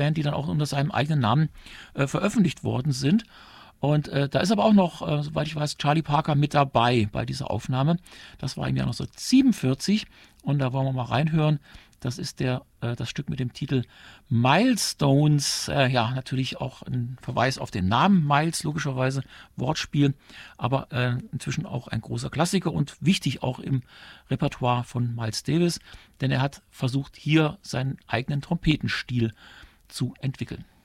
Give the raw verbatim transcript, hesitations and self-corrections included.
Band, die dann auch unter seinem eigenen Namen äh, veröffentlicht worden sind. Und äh, da ist aber auch noch, äh, soweit ich weiß, Charlie Parker mit dabei bei dieser Aufnahme. Das war im Jahr neunzehnhundertsiebenundvierzig und da wollen wir mal reinhören. Das ist der, äh, das Stück mit dem Titel Milestones. Äh, ja, natürlich auch ein Verweis auf den Namen Miles, logischerweise Wortspiel, aber äh, inzwischen auch ein großer Klassiker und wichtig auch im Repertoire von Miles Davis, denn er hat versucht, hier seinen eigenen Trompetenstil zu entwickeln.